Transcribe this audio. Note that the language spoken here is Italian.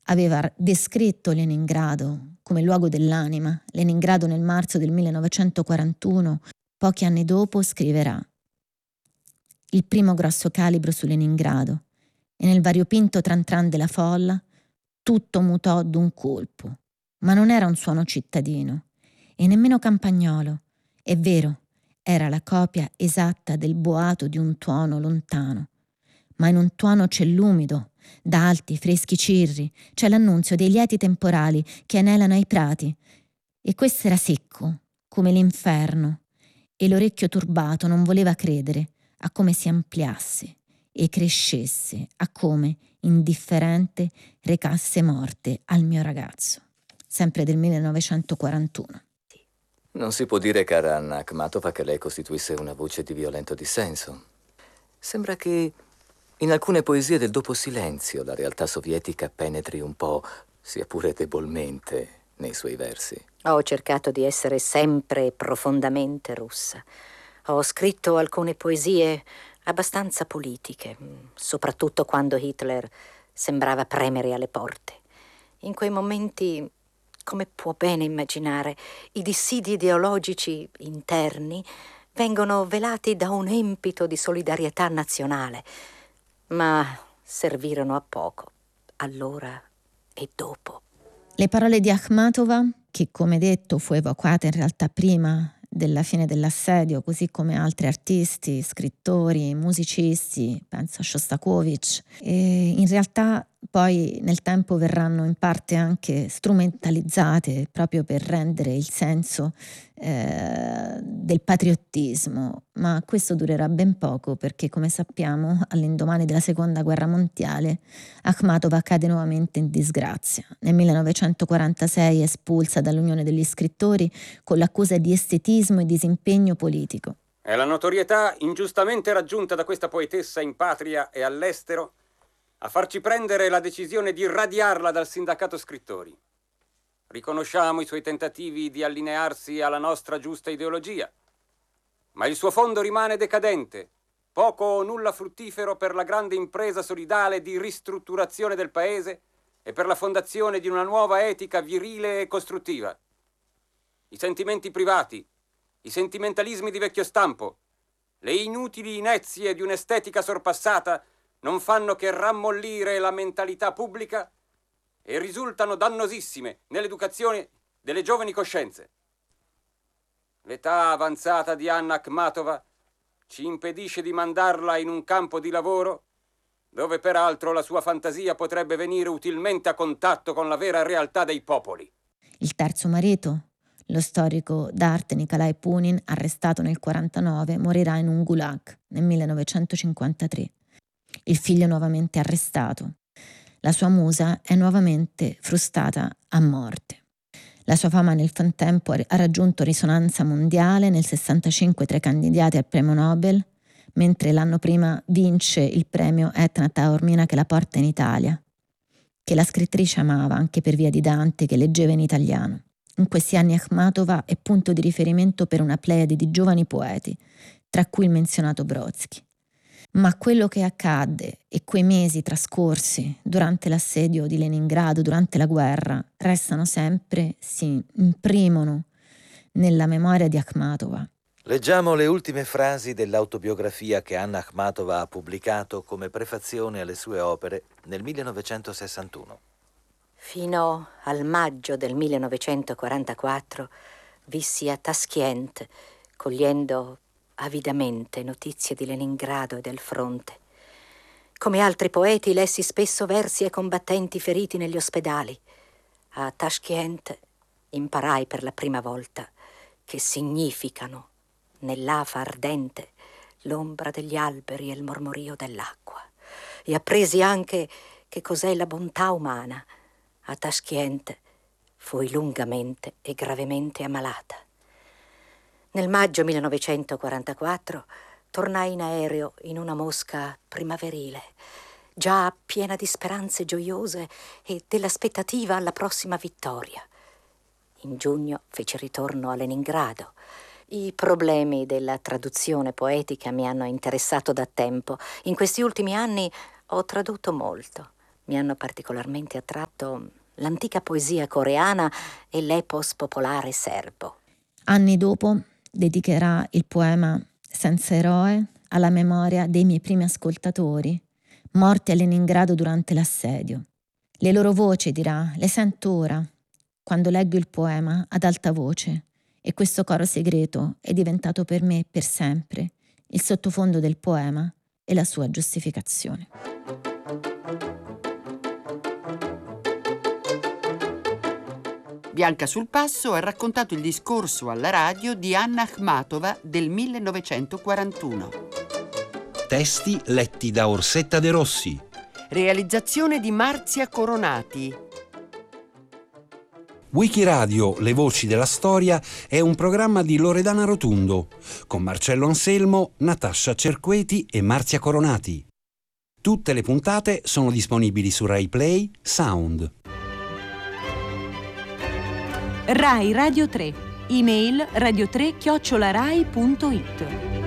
aveva descritto Leningrado come luogo dell'anima. Leningrado nel marzo del 1941, pochi anni dopo, scriverà: il primo grosso calibro su Leningrado, e nel variopinto tran tran della folla tutto mutò d'un colpo. Ma non era un suono cittadino e nemmeno campagnolo. È vero, era la copia esatta del boato di un tuono lontano. Ma in un tuono c'è l'umido, da alti, freschi cirri, c'è l'annunzio dei lieti temporali che anelano ai prati. E questo era secco, come l'inferno, e l'orecchio turbato non voleva credere a come si ampliasse e crescesse, a come, indifferente, recasse morte al mio ragazzo. Sempre del 1941. Non si può dire, cara Anna Akhmatova, che lei costituisse una voce di violento dissenso. Sembra che in alcune poesie del dopo silenzio la realtà sovietica penetri un po', sia pure debolmente, nei suoi versi. Ho cercato di essere sempre profondamente russa. Ho scritto alcune poesie abbastanza politiche, soprattutto quando Hitler sembrava premere alle porte. In quei momenti, come può bene immaginare, i dissidi ideologici interni vengono velati da un empito di solidarietà nazionale, ma servirono a poco, allora e dopo. Le parole di Akhmatova, che come detto fu evacuata in realtà prima della fine dell'assedio, così come altri artisti, scrittori, musicisti, penso a Shostakovich, e in realtà poi nel tempo verranno in parte anche strumentalizzate proprio per rendere il senso del patriottismo, ma questo durerà ben poco perché, come sappiamo, all'indomani della Seconda Guerra Mondiale Akhmatova cade nuovamente in disgrazia. Nel 1946 è espulsa dall'Unione degli Scrittori con l'accusa di estetismo e disimpegno politico. È la notorietà ingiustamente raggiunta da questa poetessa in patria e all'estero a farci prendere la decisione di radiarla dal sindacato scrittori. Riconosciamo i suoi tentativi di allinearsi alla nostra giusta ideologia, ma il suo fondo rimane decadente, poco o nulla fruttifero per la grande impresa solidale di ristrutturazione del paese e per la fondazione di una nuova etica virile e costruttiva. I sentimenti privati, i sentimentalismi di vecchio stampo, le inutili inezie di un'estetica sorpassata non fanno che rammollire la mentalità pubblica e risultano dannosissime nell'educazione delle giovani coscienze. L'età avanzata di Anna Akhmatova ci impedisce di mandarla in un campo di lavoro dove peraltro la sua fantasia potrebbe venire utilmente a contatto con la vera realtà dei popoli. Il terzo marito, lo storico d'arte Nikolai Punin, arrestato nel 1949, morirà in un gulag nel 1953. Il figlio nuovamente arrestato. La sua musa è nuovamente frustata a morte. La sua fama nel frattempo ha raggiunto risonanza mondiale. Nel 65 tra i candidati al premio Nobel, mentre l'anno prima vince il premio Etna Taormina che la porta in Italia, che la scrittrice amava anche per via di Dante che leggeva in italiano. In questi anni Akhmatova è punto di riferimento per una pleiade di giovani poeti, tra cui il menzionato Brodsky. Ma quello che accadde e quei mesi trascorsi durante l'assedio di Leningrado, durante la guerra, restano sempre, si imprimono nella memoria di Akhmatova. Leggiamo le ultime frasi dell'autobiografia che Anna Akhmatova ha pubblicato come prefazione alle sue opere nel 1961. Fino al maggio del 1944 vissi a Tashkent, cogliendo avidamente notizie di Leningrado e del fronte. Come altri poeti lessi spesso versi ai combattenti feriti negli ospedali. A Tashkent imparai per la prima volta che significano nell'afa ardente l'ombra degli alberi e il mormorio dell'acqua. E appresi anche che cos'è la bontà umana. A Tashkent fui lungamente e gravemente ammalata. Nel maggio 1944 tornai in aereo in una Mosca primaverile, già piena di speranze gioiose e dell'aspettativa alla prossima vittoria. In giugno feci ritorno a Leningrado. I problemi della traduzione poetica mi hanno interessato da tempo. In questi ultimi anni ho tradotto molto. Mi hanno particolarmente attratto l'antica poesia coreana e l'epos popolare serbo. Anni dopo dedicherà il poema Senza eroe alla memoria dei miei primi ascoltatori, morti a Leningrado durante l'assedio. Le loro voci, dirà, le sento ora, quando leggo il poema ad alta voce, e questo coro segreto è diventato per me per sempre il sottofondo del poema e la sua giustificazione. Bianca sul Passo ha raccontato il discorso alla radio di Anna Akhmatova del 1941. Testi letti da Orsetta De Rossi. Realizzazione di Marzia Coronati. Wikiradio Le Voci della Storia è un programma di Loredana Rotundo, con Marcello Anselmo, Natascia Cerqueti e Marzia Coronati. Tutte le puntate sono disponibili su Rai Play Sound. Rai Radio 3. Email radio3@rai.it.